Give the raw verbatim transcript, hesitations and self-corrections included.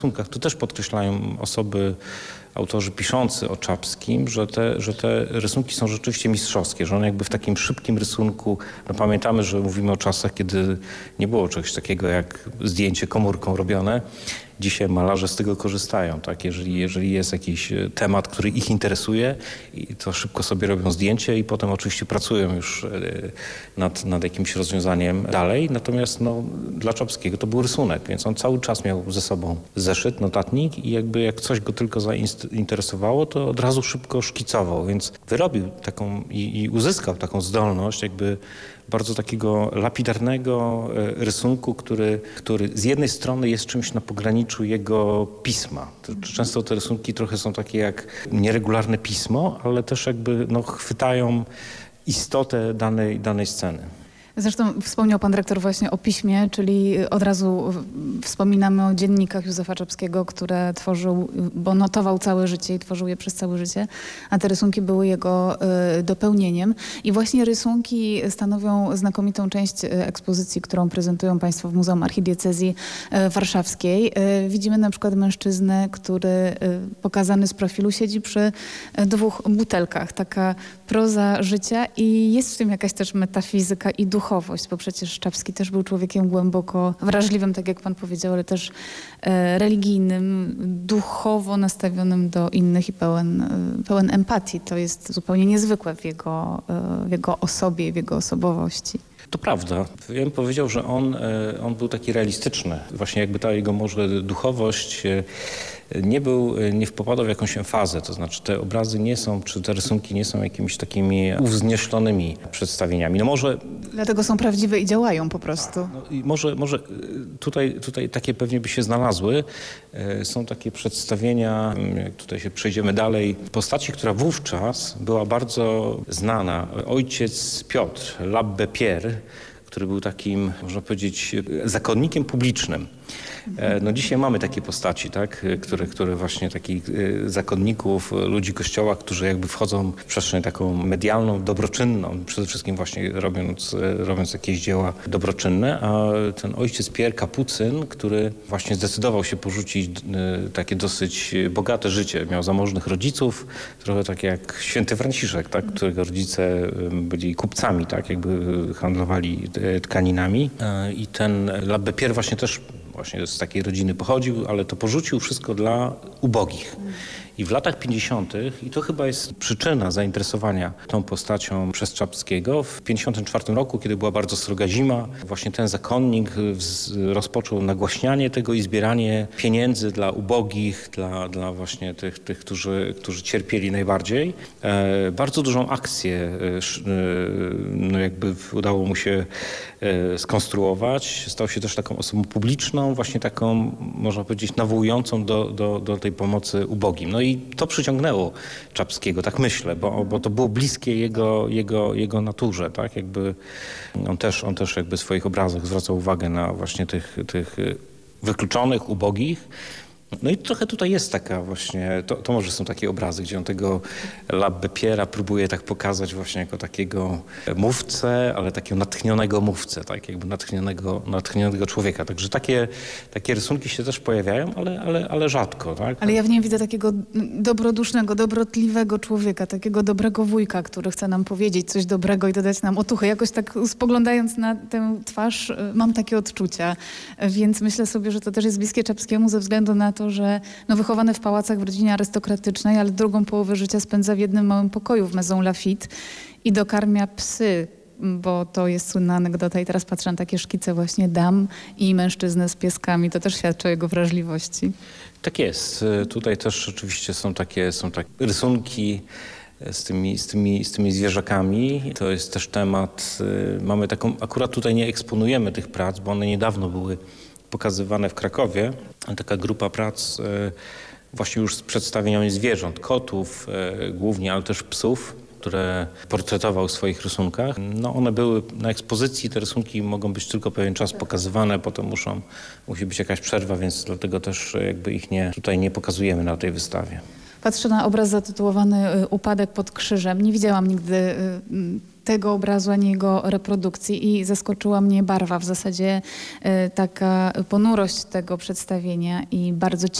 rysunkach. To też podkreślają osoby, autorzy piszący o Czapskim, że te, że te rysunki są rzeczywiście mistrzowskie, że one jakby w takim szybkim rysunku, no pamiętamy, że mówimy o czasach, kiedy nie było czegoś takiego jak zdjęcie komórką robione. Dzisiaj malarze z tego korzystają, tak? Jeżeli, jeżeli jest jakiś temat, który ich interesuje, to szybko sobie robią zdjęcie i potem oczywiście pracują już nad, nad jakimś rozwiązaniem dalej. Natomiast no, dla Czapskiego to był rysunek, więc on cały czas miał ze sobą zeszyt, notatnik i jakby jak coś go tylko zainteresowało, to od razu szybko szkicował, więc wyrobił taką i, i uzyskał taką zdolność jakby bardzo takiego lapidarnego rysunku, który, który z jednej strony jest czymś na pograniczu jego pisma. Często te rysunki trochę są takie jak nieregularne pismo, ale też jakby no, chwytają istotę danej, danej sceny. Zresztą wspomniał pan dyrektor właśnie o piśmie, czyli od razu wspominamy o dziennikach Józefa Czapskiego, które tworzył, bo notował całe życie i tworzył je przez całe życie, a te rysunki były jego y, dopełnieniem. I właśnie rysunki stanowią znakomitą część ekspozycji, którą prezentują państwo w Muzeum Archidiecezji Warszawskiej. Y, widzimy na przykład mężczyznę, który y, pokazany z profilu siedzi przy dwóch butelkach. Taka proza życia i jest w tym jakaś też metafizyka i duchowość, bo przecież Czapski też był człowiekiem głęboko wrażliwym, tak jak pan powiedział, ale też e, religijnym, duchowo nastawionym do innych i pełen, e, pełen empatii. To jest zupełnie niezwykłe w jego, e, w jego osobie, w jego osobowości. To prawda. Ja bym powiedział, że on, on był taki realistyczny. Właśnie jakby ta jego może duchowość nie był, nie wpopadał w jakąś emfazę. To znaczy te obrazy nie są, czy te rysunki nie są jakimiś takimi uwznieślonymi przedstawieniami. No może... Dlatego są prawdziwe i działają po prostu. No i może, może tutaj, tutaj takie pewnie by się znalazły. Są takie przedstawienia, jak tutaj się przejdziemy dalej, postaci, która wówczas była bardzo znana. Ojciec Piotr, l'Abbé Pierre, który był takim, można powiedzieć, zakonnikiem publicznym. No dzisiaj mamy takie postaci, tak, które, które właśnie takich zakonników, ludzi kościoła, którzy jakby wchodzą w przestrzeń taką medialną, dobroczynną, przede wszystkim właśnie robiąc, robiąc jakieś dzieła dobroczynne, a ten ojciec Pierre Kapucyn, który właśnie zdecydował się porzucić takie dosyć bogate życie. Miał zamożnych rodziców, trochę tak jak święty Franciszek, tak, którego rodzice byli kupcami, tak, jakby handlowali tkaninami. I ten l'Abbé Pierre właśnie też właśnie z takiej rodziny pochodził, ale to porzucił wszystko dla ubogich. I w latach pięćdziesiątych, i to chyba jest przyczyna zainteresowania tą postacią przez Czapskiego, w pięćdziesiątym czwartym roku, kiedy była bardzo sroga zima, właśnie ten zakonnik rozpoczął nagłaśnianie tego i zbieranie pieniędzy dla ubogich, dla, dla właśnie tych, tych którzy, którzy cierpieli najbardziej. E, bardzo dużą akcję e, no jakby udało mu się e, skonstruować. Stał się też taką osobą publiczną, właśnie taką, można powiedzieć, nawołującą do, do, do tej pomocy ubogim. No i to przyciągnęło Czapskiego, tak myślę, bo, bo to było bliskie jego, jego, jego naturze, tak? Jakby on też, on też jakby w swoich obrazach zwracał uwagę na właśnie tych, tych wykluczonych, ubogich. No i trochę tutaj jest taka właśnie, to, to może są takie obrazy, gdzie on tego l'Abbé Pierre'a próbuje tak pokazać właśnie jako takiego mówcę, ale takiego natchnionego mówcę, tak jakby natchnionego, natchnionego człowieka. Także takie, takie rysunki się też pojawiają, ale, ale, ale rzadko. Tak? Ale ja w nim widzę takiego dobrodusznego, dobrotliwego człowieka, takiego dobrego wujka, który chce nam powiedzieć coś dobrego i dodać nam otuchy. Jakoś tak spoglądając na tę twarz mam takie odczucia, więc myślę sobie, że to też jest bliskie Czapskiemu ze względu na to, że no, wychowany w pałacach w rodzinie arystokratycznej, ale drugą połowę życia spędza w jednym małym pokoju w Maison Lafitte i dokarmia psy, bo to jest słynna anegdota i teraz patrzę na takie szkice właśnie dam i mężczyznę z pieskami. To też świadczy o jego wrażliwości. Tak jest. Tutaj też oczywiście są takie, są takie rysunki z tymi, z, tymi, z tymi zwierzakami. To jest też temat, mamy taką, akurat tutaj nie eksponujemy tych prac, bo one niedawno były pokazywane w Krakowie. Taka grupa prac właśnie już z przedstawieniami zwierząt, kotów głównie, ale też psów, które portretował w swoich rysunkach. No one były na ekspozycji, te rysunki mogą być tylko pewien czas pokazywane, potem muszą, musi być jakaś przerwa, więc dlatego też jakby ich nie, tutaj nie pokazujemy na tej wystawie. Patrzę na obraz zatytułowany Upadek pod krzyżem. Nie widziałam nigdy tego obrazu, ani jego reprodukcji i zaskoczyła mnie barwa, w zasadzie e, taka ponurość tego przedstawienia i bardzo